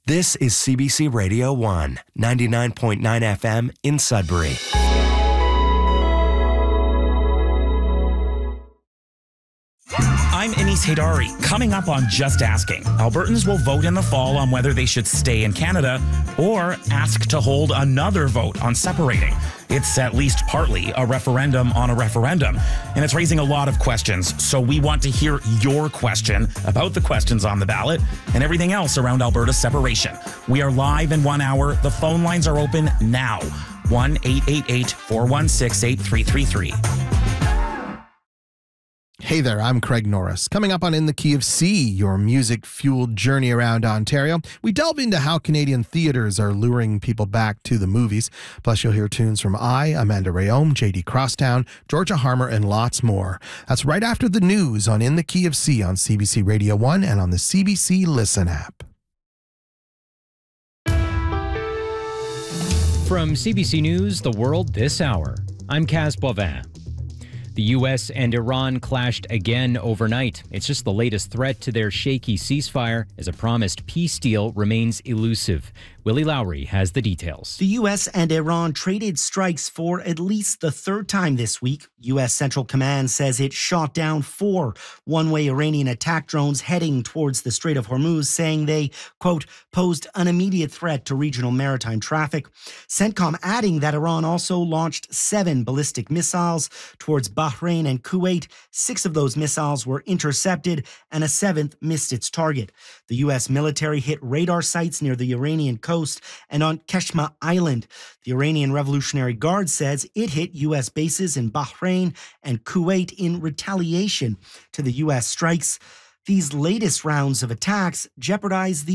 This is CBC Radio 1, 99.9 FM in Sudbury. I'm Anis Haydari. Coming up on Just Asking, Albertans will vote in the fall on whether they should stay in Canada or ask to hold another vote on separating. It's at least partly a referendum on a referendum, and it's raising a lot of questions. So we want to hear your question about the questions on the ballot and everything else around Alberta's separation. We are live in 1 hour. The phone lines are open now. 1-888-416-8333. Hey there, I'm Craig Norris. Coming up on In the Key of C, your music-fueled journey around Ontario, we delve into how Canadian theatres are luring people back to the movies. Plus, you'll hear tunes from Amanda Rayome, J.D. Crosstown, Georgia Harmer, and lots more. That's right after the news on In the Key of C on CBC Radio 1 and on the CBC Listen app. From CBC News, The World This Hour, I'm Kaz Boivin. The U.S. and Iran clashed again overnight. It's just the latest threat to their shaky ceasefire as a promised peace deal remains elusive. Willie Lowry has the details. The U.S. and Iran traded strikes for at least the third time this week. U.S. Central Command says it shot down 4 one-way Iranian attack drones heading towards the Strait of Hormuz, saying they, quote, posed an immediate threat to regional maritime traffic. CENTCOM adding that Iran also launched 7 ballistic missiles towards Bahrain and Kuwait. 6 of those missiles were intercepted and a 7th missed its target. The U.S. military hit radar sites near the Iranian coast and on Keshma Island. The Iranian Revolutionary Guard says it hit U.S. bases in Bahrain and Kuwait in retaliation to the U.S. strikes. These latest rounds of attacks jeopardize the